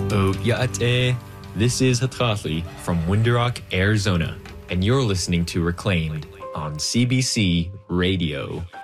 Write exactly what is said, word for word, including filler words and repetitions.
Oh, Ya'ate. This is Hatrathli from Window-Rock, Arizona, and you're listening to Reclaimed on C B C Radio.